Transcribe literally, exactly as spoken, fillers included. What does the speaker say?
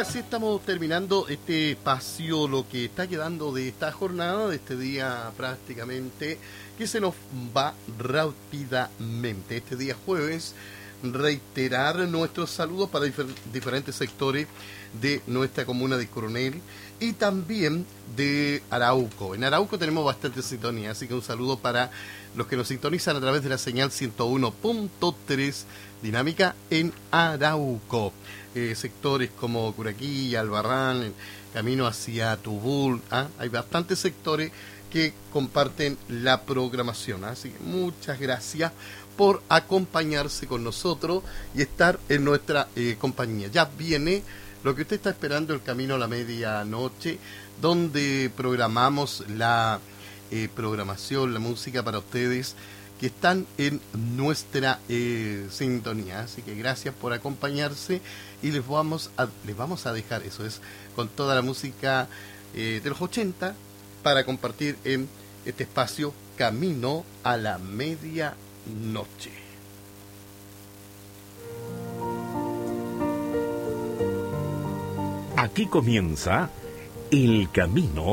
así estamos terminando este espacio, lo que está quedando de esta jornada, de este día prácticamente, que se nos va rápidamente. Este día jueves, reiterar nuestros saludos para difer diferentes sectores de nuestra comuna de Coronel y también de Arauco. En Arauco tenemos bastante sintonía, así que un saludo para los que nos sintonizan a través de la señal ciento uno punto tres dinámica en Arauco. Eh, sectores como Curaquí, Albarrán, el camino hacia Tubul, ¿ah? Hay bastantes sectores que comparten la programación, ¿ah? Así que muchas gracias por acompañarse con nosotros y estar en nuestra eh, compañía. Ya viene lo que usted está esperando, el camino a la medianoche, donde programamos la eh, programación, la música para ustedes que están en nuestra eh, sintonía. Así que gracias por acompañarse y les vamos a, les vamos a dejar, eso es, con toda la música eh, de los ochenta para compartir en este espacio Camino a la Medianoche. Aquí comienza El Camino